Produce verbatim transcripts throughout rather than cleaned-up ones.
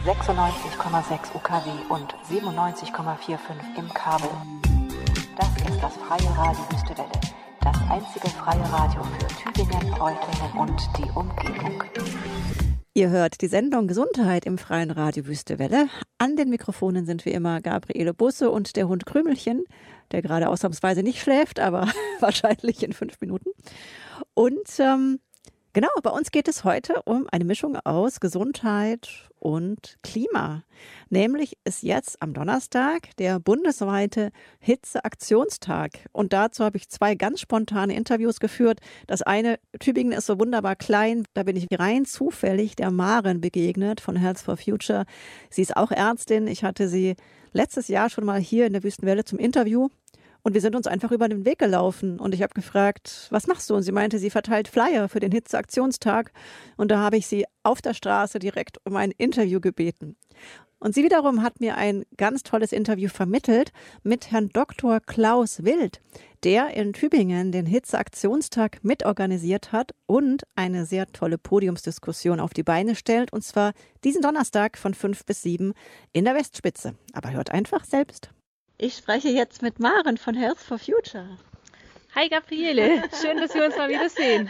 sechsundneunzig Komma sechs U K W und siebenundneunzig Komma fünfundvierzig im Kabel. Das ist das Freie Radio Wüstewelle, das einzige freie Radio für Tübingen, Reutlingen und die Umgebung. Ihr hört die Sendung Gesundheit im Freien Radio Wüstewelle. An den Mikrofonen sind wie immer Gabriele Busse und der Hund Krümelchen, der gerade ausnahmsweise nicht schläft, aber wahrscheinlich in fünf Minuten. Und ähm, genau, bei uns geht es heute um eine Mischung aus Gesundheit und Klima. Nämlich ist jetzt am Donnerstag der bundesweite Hitzeaktionstag. Und dazu habe ich zwei ganz spontane Interviews geführt. Das eine, Tübingen ist so wunderbar klein, da bin ich rein zufällig der Maren begegnet von Health for Future. Sie ist auch Ärztin. Ich hatte sie letztes Jahr schon mal hier in der Wüstenwelle zum Interview. Und wir sind uns einfach über den Weg gelaufen und ich habe gefragt, was machst du? Und sie meinte, sie verteilt Flyer für den Hitzeaktionstag. Und da habe ich sie auf der Straße direkt um ein Interview gebeten. Und sie wiederum hat mir ein ganz tolles Interview vermittelt mit Herrn Doktor Klaus Wild, der in Tübingen den Hitzeaktionstag mitorganisiert hat und eine sehr tolle Podiumsdiskussion auf die Beine stellt. Und zwar diesen Donnerstag von fünf bis sieben in der Westspitze. Aber hört einfach selbst. Ich spreche jetzt mit Maren von Health for Future. Hi Gabriele, schön, dass wir uns mal wiedersehen.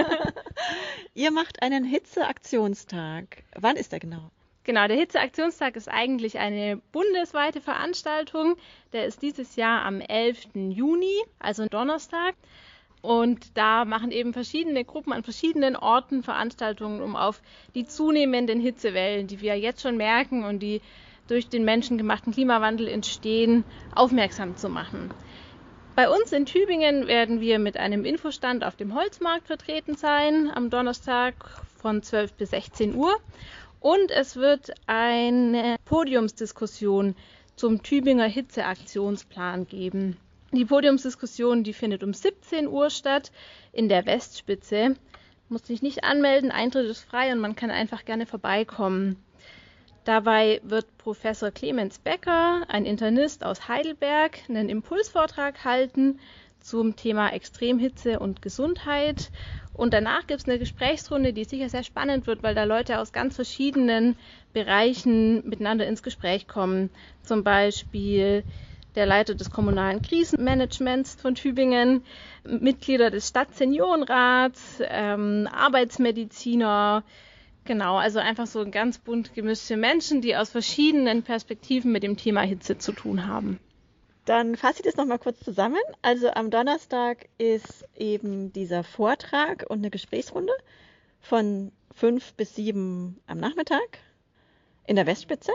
Ihr macht einen Hitzeaktionstag. Wann ist der genau? Genau, der Hitzeaktionstag ist eigentlich eine bundesweite Veranstaltung. Der ist dieses Jahr am elften Juni, also Donnerstag. Und da machen eben verschiedene Gruppen an verschiedenen Orten Veranstaltungen, um auf die zunehmenden Hitzewellen, die wir jetzt schon merken und die durch den menschengemachten Klimawandel entstehen, aufmerksam zu machen. Bei uns in Tübingen werden wir mit einem Infostand auf dem Holzmarkt vertreten sein, am Donnerstag von zwölf bis sechzehn Uhr. Und es wird eine Podiumsdiskussion zum Tübinger Hitzeaktionsplan geben. Die Podiumsdiskussion, die findet um siebzehn Uhr statt in der Westspitze. Muss sich nicht anmelden, Eintritt ist frei und man kann einfach gerne vorbeikommen. Dabei wird Professor Clemens Becker, ein Internist aus Heidelberg, einen Impulsvortrag halten zum Thema Extremhitze und Gesundheit. Und danach gibt es eine Gesprächsrunde, die sicher sehr spannend wird, weil da Leute aus ganz verschiedenen Bereichen miteinander ins Gespräch kommen. Zum Beispiel der Leiter des kommunalen Krisenmanagements von Tübingen, Mitglieder des Stadtseniorenrats, ähm, Arbeitsmediziner. Genau, also einfach so ein ganz bunt gemischte Menschen, die aus verschiedenen Perspektiven mit dem Thema Hitze zu tun haben. Dann fasse ich das nochmal kurz zusammen. Also am Donnerstag ist eben dieser Vortrag und eine Gesprächsrunde von fünf bis sieben am Nachmittag in der Westspitze.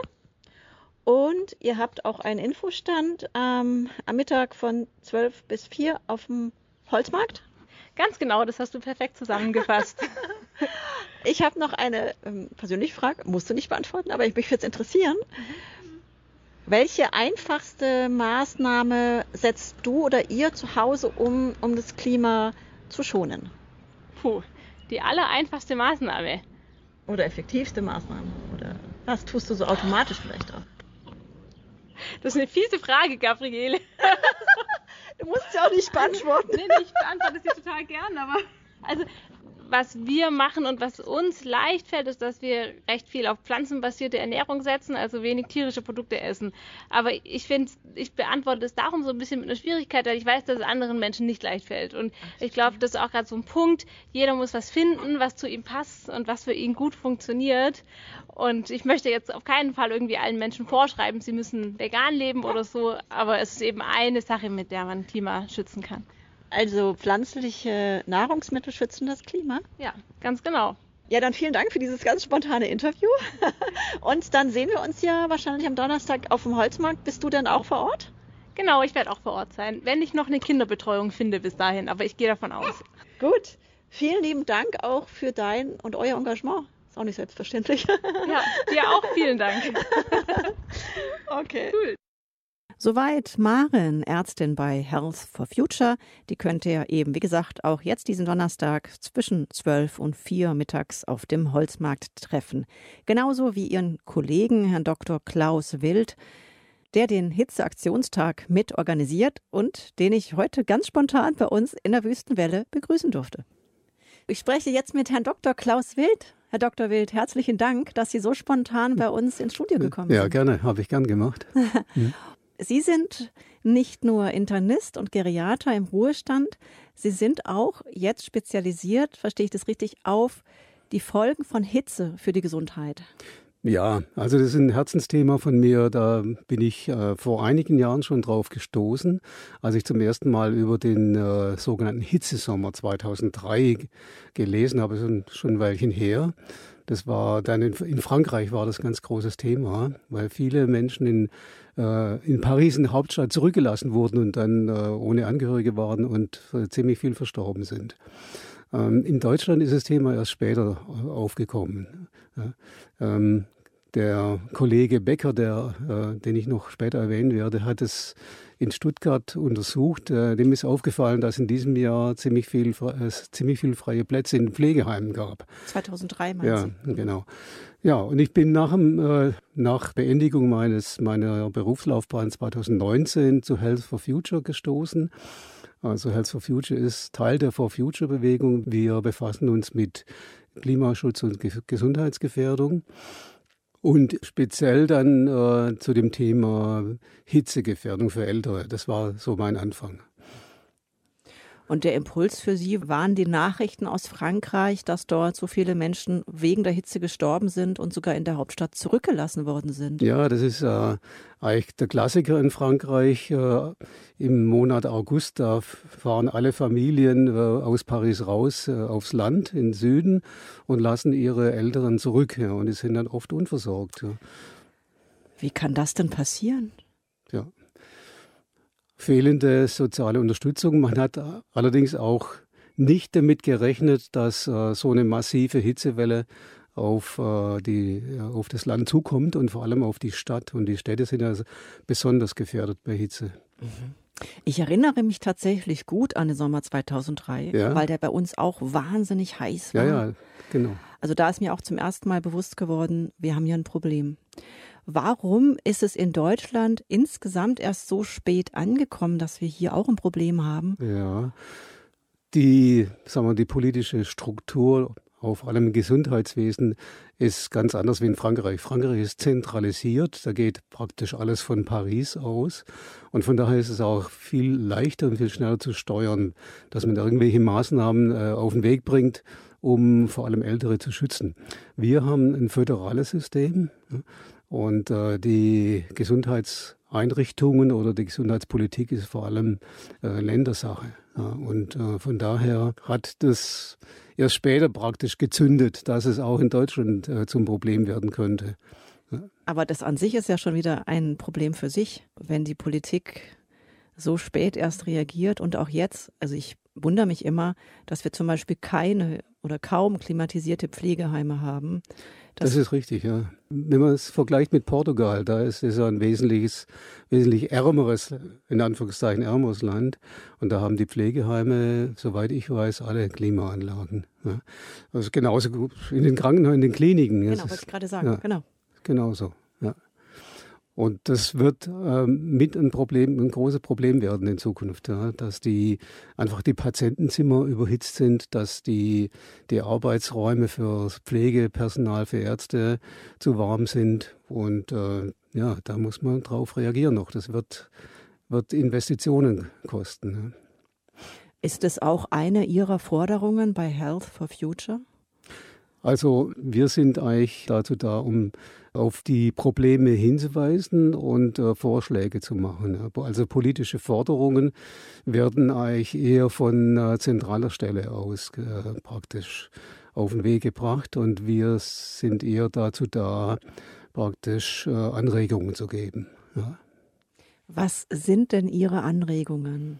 Und ihr habt auch einen Infostand ähm, am Mittag von zwölf bis vier auf dem Holzmarkt. Ganz genau, das hast du perfekt zusammengefasst. Ich habe noch eine ähm, persönliche Frage, musst du nicht beantworten, aber ich mich würde es interessieren. Mhm. Welche einfachste Maßnahme setzt du oder ihr zu Hause um, um das Klima zu schonen? Puh, die allereinfachste Maßnahme. Oder effektivste Maßnahme? Oder was tust du so automatisch vielleicht auch? Das ist eine fiese Frage, Gabriele. Du musst sie auch nicht beantworten. Nee, nee, ich beantworte sie total gern, aber also was wir machen und was uns leicht fällt, ist, dass wir recht viel auf pflanzenbasierte Ernährung setzen, also wenig tierische Produkte essen. Aber ich finde, ich beantworte es darum so ein bisschen mit einer Schwierigkeit, weil ich weiß, dass es anderen Menschen nicht leicht fällt. Und ich glaube, das ist auch gerade so ein Punkt. Jeder muss was finden, was zu ihm passt und was für ihn gut funktioniert. Und ich möchte jetzt auf keinen Fall irgendwie allen Menschen vorschreiben, sie müssen vegan leben oder so. Aber es ist eben eine Sache, mit der man Klima schützen kann. Also pflanzliche Nahrungsmittel schützen das Klima? Ja, ganz genau. Ja, dann vielen Dank für dieses ganz spontane Interview. Und dann sehen wir uns ja wahrscheinlich am Donnerstag auf dem Holzmarkt. Bist du denn auch vor Ort? Genau, ich werde auch vor Ort sein, wenn ich noch eine Kinderbetreuung finde bis dahin. Aber ich gehe davon aus. Gut, vielen lieben Dank auch für dein und euer Engagement. Ist auch nicht selbstverständlich. Ja, dir auch vielen Dank. Okay. Cool. Soweit Maren, Ärztin bei Health for Future. Die könnt ihr eben, wie gesagt, auch jetzt diesen Donnerstag zwischen zwölf und vier mittags auf dem Holzmarkt treffen. Genauso wie ihren Kollegen, Herrn Doktor Klaus Wild, der den Hitzeaktionstag mit organisiert und den ich heute ganz spontan bei uns in der Wüstenwelle begrüßen durfte. Ich spreche jetzt mit Herrn Doktor Klaus Wild. Herr Doktor Wild, herzlichen Dank, dass Sie so spontan bei uns ins Studio gekommen ja, sind. Ja, gerne, habe ich gern gemacht. Hm. Sie sind nicht nur Internist und Geriater im Ruhestand, Sie sind auch jetzt spezialisiert, verstehe ich das richtig, auf die Folgen von Hitze für die Gesundheit. Ja, also das ist ein Herzensthema von mir. Da bin ich äh, vor einigen Jahren schon drauf gestoßen, als ich zum ersten Mal über den äh, sogenannten Hitzesommer zweitausenddrei g- gelesen habe, schon, schon ein Weilchen her. Das war dann in, in Frankreich war das ein ganz großes Thema, weil viele Menschen in, äh, in Paris, in der Hauptstadt, zurückgelassen wurden und dann äh, ohne Angehörige waren und äh, ziemlich viel verstorben sind. Ähm, in Deutschland ist das Thema erst später äh, aufgekommen. Ja, ähm, der Kollege Becker, der, äh, den ich noch später erwähnen werde, hat es in Stuttgart untersucht. Äh, dem ist aufgefallen, dass in diesem Jahr ziemlich viel, äh, ziemlich viel freie Plätze in Pflegeheimen gab. zweitausenddrei meinst Ja, Sie? genau. Ja, und ich bin nach, dem, äh, nach Beendigung meines, meiner Berufslaufbahn zweitausendneunzehn zu Health for Future gestoßen. Also Health for Future ist Teil der For Future Bewegung. Wir befassen uns mit Klimaschutz und Ge- Gesundheitsgefährdung. Und speziell dann äh, zu dem Thema Hitzegefährdung für Ältere. Das war so mein Anfang. Und der Impuls für Sie waren die Nachrichten aus Frankreich, dass dort so viele Menschen wegen der Hitze gestorben sind und sogar in der Hauptstadt zurückgelassen worden sind. Ja, das ist äh, eigentlich der Klassiker in Frankreich. Äh, Im Monat August, da fahren alle Familien äh, aus Paris raus äh, aufs Land, in den Süden und lassen ihre Älteren zurück. Ja, und die sind dann oft unversorgt. Ja. Wie kann das denn passieren? Ja. Fehlende soziale Unterstützung. Man hat allerdings auch nicht damit gerechnet, dass äh, so eine massive Hitzewelle auf, äh, die, ja, auf das Land zukommt und vor allem auf die Stadt. Und die Städte sind also besonders gefährdet bei Hitze. Ich erinnere mich tatsächlich gut an den Sommer zweitausenddrei, Ja. weil der bei uns auch wahnsinnig heiß war. Ja, ja, genau. Also da ist mir auch zum ersten Mal bewusst geworden, wir haben hier ein Problem. Warum ist es in Deutschland insgesamt erst so spät angekommen, dass wir hier auch ein Problem haben? Ja, die, sagen wir, die politische Struktur, auf allem im Gesundheitswesen, ist ganz anders wie in Frankreich. Frankreich ist zentralisiert, da geht praktisch alles von Paris aus. Und von daher ist es auch viel leichter und viel schneller zu steuern, dass man irgendwelche Maßnahmen äh, auf den Weg bringt, um vor allem Ältere zu schützen. Wir haben ein föderales System. Ja, und äh, die Gesundheitseinrichtungen oder die Gesundheitspolitik ist vor allem äh, Ländersache. Ja, und äh, von daher hat das erst später praktisch gezündet, dass es auch in Deutschland äh, zum Problem werden könnte. Ja. Aber das an sich ist ja schon wieder ein Problem für sich, wenn die Politik so spät erst reagiert und auch jetzt. Also ich wundere mich immer, dass wir zum Beispiel keine oder kaum klimatisierte Pflegeheime haben. Das, das ist richtig, ja. Wenn man es vergleicht mit Portugal, da ist es ja ein wesentliches, wesentlich ärmeres, in Anführungszeichen ärmeres Land. Und da haben die Pflegeheime, soweit ich weiß, alle Klimaanlagen. Ja. Also genauso gut in den Krankenhäusern, in den Kliniken. Genau, Das wollte ist, ich gerade sagen, ja, genau. Genauso, ja. Und das wird ähm, mit ein Problem, ein großes Problem werden in Zukunft, ja, dass die einfach die Patientenzimmer überhitzt sind, dass die, die Arbeitsräume für Pflegepersonal, für Ärzte zu warm sind. Und äh, ja, da muss man drauf reagieren noch. Das wird, wird Investitionen kosten. Ja. Ist es auch eine Ihrer Forderungen bei Health for Future? Also wir sind eigentlich dazu da, um auf die Probleme hinzuweisen und äh, Vorschläge zu machen. Also politische Forderungen werden eigentlich eher von äh, zentraler Stelle aus äh, praktisch auf den Weg gebracht und wir sind eher dazu da, praktisch äh, Anregungen zu geben. Ja. Was sind denn Ihre Anregungen?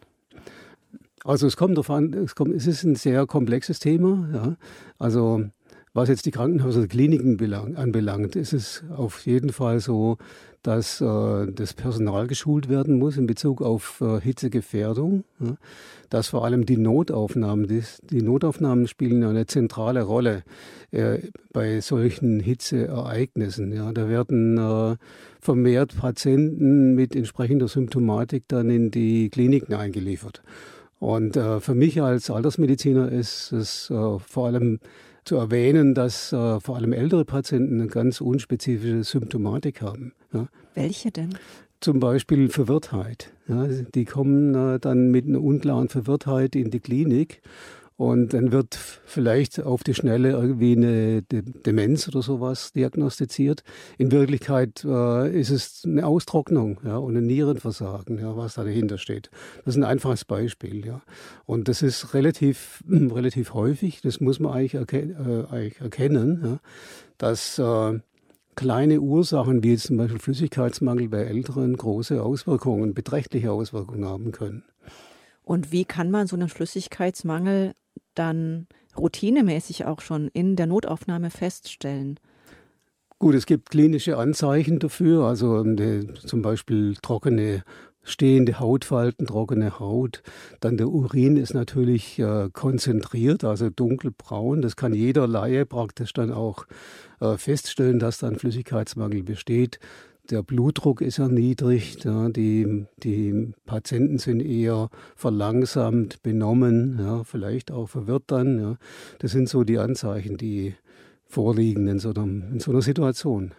Also es kommt darauf an, es, kommt, es ist ein sehr komplexes Thema. Ja. Also was jetzt die Krankenhäuser und Kliniken belang, anbelangt, ist es auf jeden Fall so, dass äh, das Personal geschult werden muss in Bezug auf äh, Hitzegefährdung. Ja. Dass vor allem die Notaufnahmen, die, die Notaufnahmen spielen eine zentrale Rolle äh, bei solchen Hitzeereignissen. Ja. Da werden äh, vermehrt Patienten mit entsprechender Symptomatik dann in die Kliniken eingeliefert. Und äh, für mich als Altersmediziner ist es äh, vor allem zu erwähnen, dass äh, vor allem ältere Patienten eine ganz unspezifische Symptomatik haben. Ja. Welche denn? Zum Beispiel Verwirrtheit. Ja. Die kommen äh, dann mit einer unklaren Verwirrtheit in die Klinik. Und dann wird vielleicht auf die Schnelle irgendwie eine Demenz oder sowas diagnostiziert. In Wirklichkeit äh, ist es eine Austrocknung, ja, und ein Nierenversagen, ja, was da dahinter steht. Das ist ein einfaches Beispiel. Ja. Und das ist relativ, relativ häufig, das muss man eigentlich, erken- äh, eigentlich erkennen, ja, dass äh, kleine Ursachen wie jetzt zum Beispiel Flüssigkeitsmangel bei Älteren große Auswirkungen, beträchtliche Auswirkungen haben können. Und wie kann man so einen Flüssigkeitsmangel dann routinemäßig auch schon in der Notaufnahme feststellen? Gut, es gibt klinische Anzeichen dafür, also eine, zum Beispiel trockene, stehende Hautfalten, trockene Haut. Dann der Urin ist natürlich äh, konzentriert, also dunkelbraun. Das kann jeder Laie praktisch dann auch äh, feststellen, dass da ein Flüssigkeitsmangel besteht. Der Blutdruck ist erniedrigt, ja, die, die Patienten sind eher verlangsamt, benommen, ja, vielleicht auch verwirrt dann. Ja. Das sind so die Anzeichen, die vorliegen in so einer, in so einer Situation.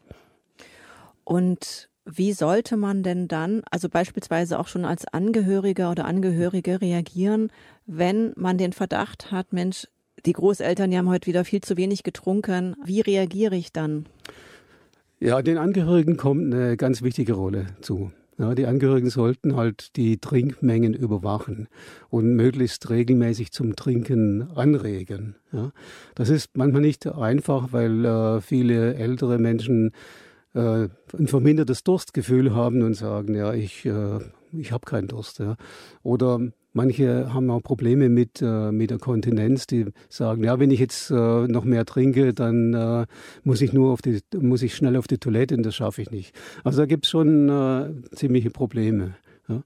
Und wie sollte man denn dann, also beispielsweise auch schon als Angehöriger oder Angehörige reagieren, wenn man den Verdacht hat, Mensch, die Großeltern, die haben heute wieder viel zu wenig getrunken. Wie reagiere ich dann? Ja, den Angehörigen kommt eine ganz wichtige Rolle zu. Ja, die Angehörigen sollten halt die Trinkmengen überwachen und möglichst regelmäßig zum Trinken anregen. Ja, das ist manchmal nicht einfach, weil äh, viele ältere Menschen äh, ein vermindertes Durstgefühl haben und sagen, ja, ich, äh, ich habe keinen Durst. Ja. Oder manche haben auch Probleme mit, äh, mit der Kontinenz, die sagen, ja, wenn ich jetzt äh, noch mehr trinke, dann äh, muss ich nur auf die, muss ich schnell auf die Toilette und das schaffe ich nicht. Also da gibt es schon äh, ziemliche Probleme. Ja.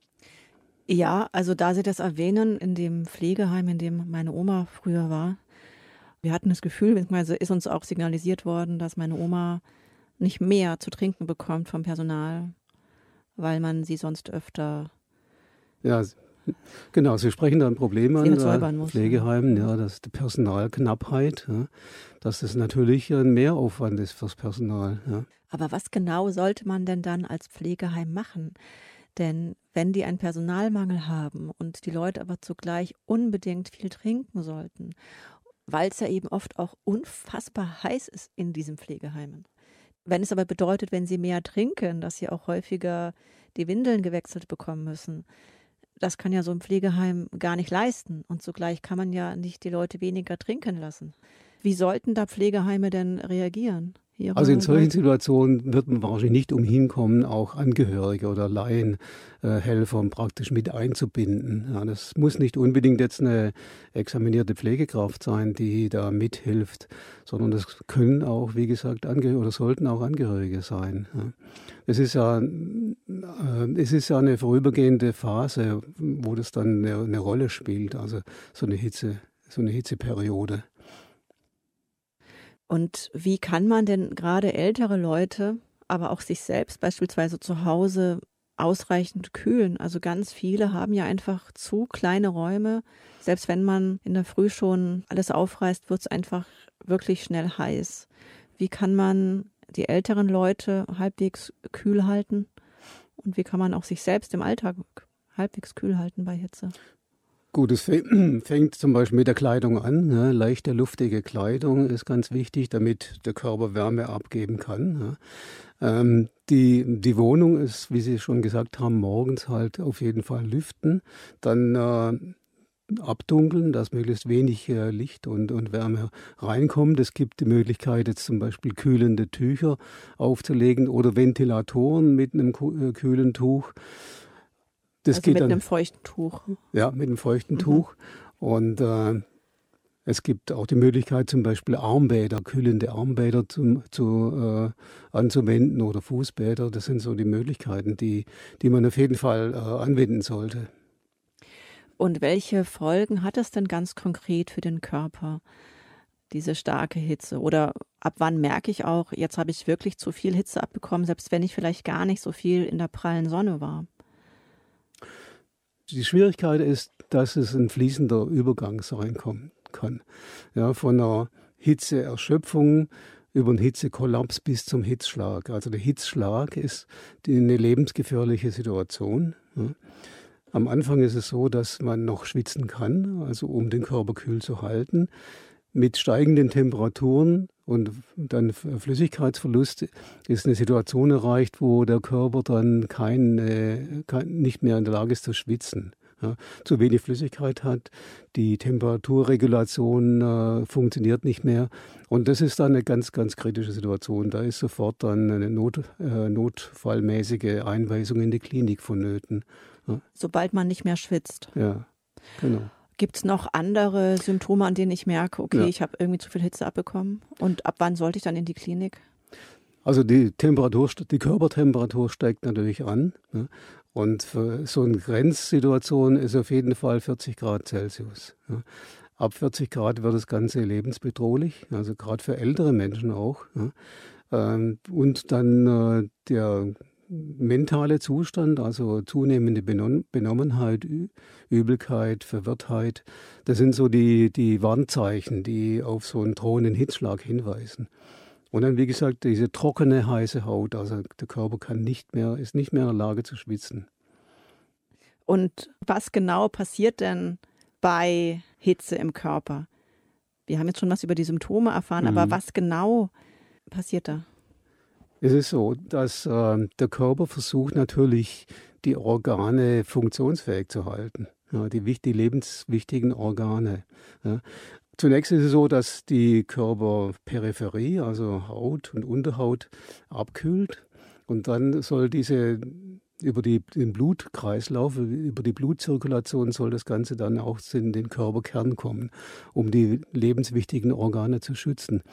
Ja, also da Sie das erwähnen, in dem Pflegeheim, in dem meine Oma früher war, wir hatten das Gefühl, beziehungsweise ist uns auch signalisiert worden, dass meine Oma nicht mehr zu trinken bekommt vom Personal, weil man sie sonst öfter... Ja, genau, Sie sprechen da ein Problem an, äh, Pflegeheimen, ja, das ist die Personalknappheit, ja, dass das natürlich ein Mehraufwand ist fürs Personal. Ja. Aber was genau sollte man denn dann als Pflegeheim machen? Denn wenn die einen Personalmangel haben und die Leute aber zugleich unbedingt viel trinken sollten, weil es ja eben oft auch unfassbar heiß ist in diesen Pflegeheimen. Wenn es aber bedeutet, wenn sie mehr trinken, dass sie auch häufiger die Windeln gewechselt bekommen müssen, das kann ja so ein Pflegeheim gar nicht leisten. Und zugleich kann man ja nicht die Leute weniger trinken lassen. Wie sollten da Pflegeheime denn reagieren? Ihre Also in solchen Leute? Situationen wird man wahrscheinlich nicht umhin kommen, auch Angehörige oder Laienhelfer äh, praktisch mit einzubinden. Ja, das muss nicht unbedingt jetzt eine examinierte Pflegekraft sein, die da mithilft, sondern das können auch, wie gesagt, Angehörige oder sollten auch Angehörige sein. Ja. Es ist ja, äh, es ist ja eine vorübergehende Phase, wo das dann eine, eine Rolle spielt, also so eine Hitze, so eine Hitzeperiode. Und wie kann man denn gerade ältere Leute, aber auch sich selbst beispielsweise zu Hause ausreichend kühlen? Also ganz viele haben ja einfach zu kleine Räume. Selbst wenn man in der Früh schon alles aufreißt, wird es einfach wirklich schnell heiß. Wie kann man die älteren Leute halbwegs kühl halten? Und wie kann man auch sich selbst im Alltag halbwegs kühl halten bei Hitze? Gut, es fängt zum Beispiel mit der Kleidung an. Ne? Leichte, luftige Kleidung ist ganz wichtig, damit der Körper Wärme abgeben kann. Ne? Ähm, die, die Wohnung ist, wie Sie schon gesagt haben, morgens halt auf jeden Fall lüften. Dann äh, abdunkeln, dass möglichst wenig äh, Licht und, und Wärme reinkommt. Es gibt die Möglichkeit, jetzt zum Beispiel kühlende Tücher aufzulegen oder Ventilatoren mit einem äh, kühlen Tuch. Das also geht mit dann, einem feuchten Tuch. Ja, mit einem feuchten Mhm. Tuch. Und äh, es gibt auch die Möglichkeit, zum Beispiel Armbäder, kühlende Armbäder zum, zu, äh, anzuwenden oder Fußbäder. Das sind so die Möglichkeiten, die, die man auf jeden Fall äh, anwenden sollte. Und welche Folgen hat es denn ganz konkret für den Körper, diese starke Hitze? Oder ab wann merke ich auch, jetzt habe ich wirklich zu viel Hitze abbekommen, selbst wenn ich vielleicht gar nicht so viel in der prallen Sonne war? Die Schwierigkeit ist, dass es ein fließender Übergang sein kann. Ja, von einer Hitzeerschöpfung über einen Hitzekollaps bis zum Hitzschlag. Also der Hitzschlag ist die, eine lebensgefährliche Situation. Ja. Am Anfang ist es so, dass man noch schwitzen kann, also um den Körper kühl zu halten. Mit steigenden Temperaturen und dann Flüssigkeitsverlust ist eine Situation erreicht, wo der Körper dann kein, äh, kein, nicht mehr in der Lage ist zu schwitzen. Ja, zu wenig Flüssigkeit hat, die Temperaturregulation äh, funktioniert nicht mehr. Und das ist dann eine ganz, ganz kritische Situation. Da ist sofort dann eine Not, äh, notfallmäßige Einweisung in die Klinik vonnöten. Ja. Sobald man nicht mehr schwitzt. Ja, genau. Gibt es noch andere Symptome, an denen ich merke, okay, ja. ich habe irgendwie zu viel Hitze abbekommen? Und ab wann sollte ich dann in die Klinik? Also die Temperatur, die Körpertemperatur steigt natürlich an. Ne? Und für so eine Grenzsituation ist auf jeden Fall vierzig Grad Celsius. Ja. Ab vierzig Grad wird das Ganze lebensbedrohlich, also gerade für ältere Menschen auch. Ja. Und dann äh, der mentale Zustand, also zunehmende Benom- Benommenheit, Ü- Übelkeit, Verwirrtheit, das sind so die, die Warnzeichen, die auf so einen drohenden Hitzschlag hinweisen. Und dann, wie gesagt, diese trockene, heiße Haut, also der Körper kann nicht mehr, ist nicht mehr in der Lage zu schwitzen. Und was genau passiert denn bei Hitze im Körper? Wir haben jetzt schon was über die Symptome erfahren, mhm. aber was genau passiert da? Es ist so, dass äh, der Körper versucht natürlich, die Organe funktionsfähig zu halten, ja, die, die lebenswichtigen Organe. Ja. Zunächst ist es so, dass die Körperperipherie, also Haut und Unterhaut, abkühlt. Und dann soll diese über die, den Blutkreislauf, über die Blutzirkulation soll das Ganze dann auch in den Körperkern kommen, um die lebenswichtigen Organe zu schützen.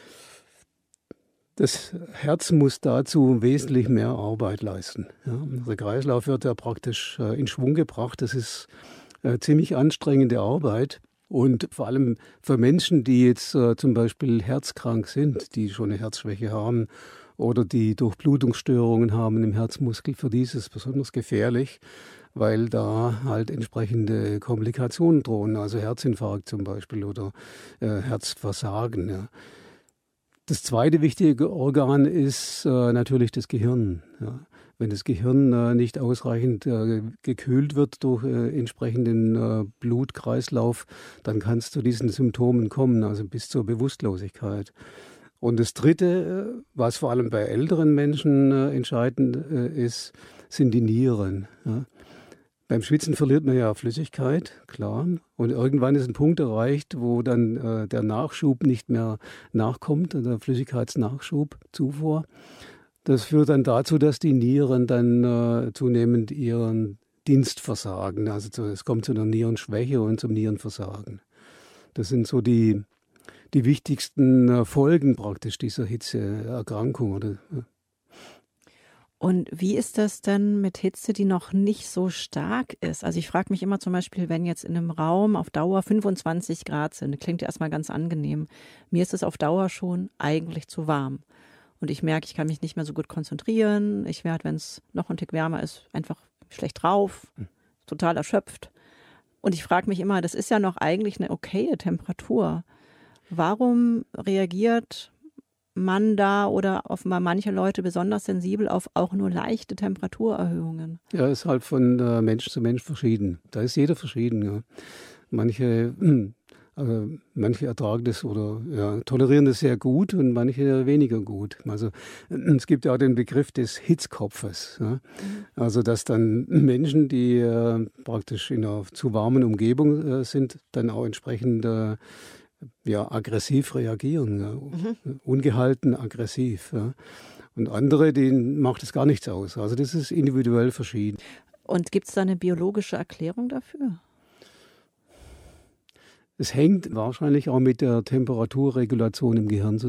Das Herz muss dazu wesentlich mehr Arbeit leisten. Ja, der Kreislauf wird ja praktisch äh, in Schwung gebracht. Das ist äh, ziemlich anstrengende Arbeit. Und vor allem für Menschen, die jetzt äh, zum Beispiel herzkrank sind, die schon eine Herzschwäche haben oder die Durchblutungsstörungen haben im Herzmuskel, für die ist es besonders gefährlich, weil da halt entsprechende Komplikationen drohen, also Herzinfarkt zum Beispiel oder äh, Herzversagen. Ja. Das zweite wichtige Organ ist äh, natürlich das Gehirn. Ja. Wenn das Gehirn äh, nicht ausreichend äh, gekühlt wird durch äh, entsprechenden äh, Blutkreislauf, dann kann es zu diesen Symptomen kommen, also bis zur Bewusstlosigkeit. Und das Dritte, äh, was vor allem bei älteren Menschen äh, entscheidend äh, ist, sind die Nieren. Ja. Beim Schwitzen verliert man ja Flüssigkeit, klar. Und irgendwann ist ein Punkt erreicht, wo dann äh, der Nachschub nicht mehr nachkommt, der Flüssigkeitsnachschub, Zufuhr. Das führt dann dazu, dass die Nieren dann äh, zunehmend ihren Dienst versagen. Also zu, es kommt zu einer Nierenschwäche und zum Nierenversagen. Das sind so die, die wichtigsten äh, Folgen praktisch dieser Hitzeerkrankung. Oder, äh. Und wie ist das denn mit Hitze, die noch nicht so stark ist? Also ich frage mich immer zum Beispiel, wenn jetzt in einem Raum auf Dauer fünfundzwanzig Grad sind, klingt ja erstmal ganz angenehm. Mir ist es auf Dauer schon eigentlich zu warm. Und ich merke, ich kann mich nicht mehr so gut konzentrieren. Ich werde, wenn es noch ein Tick wärmer ist, einfach schlecht drauf, total erschöpft. Und ich frage mich immer, das ist ja noch eigentlich eine okaye Temperatur. Warum reagiert man da oder offenbar manche Leute besonders sensibel auf auch nur leichte Temperaturerhöhungen? Ja, ist halt von äh, Mensch zu Mensch verschieden. Da ist jeder verschieden. Ja. Manche... Also manche ertragen das oder ja, tolerieren das sehr gut und manche weniger gut. Also es gibt ja auch den Begriff des Hitzkopfes. Ja? Also dass dann Menschen, die äh, praktisch in einer zu warmen Umgebung äh, sind, dann auch entsprechend äh, ja, aggressiv reagieren. Ja? Mhm. Ungehalten, aggressiv. Ja? Und andere, denen macht es gar nichts aus. Also das ist individuell verschieden. Und gibt es da eine biologische Erklärung dafür? Es hängt wahrscheinlich auch mit der Temperaturregulation im Gehirn zusammen.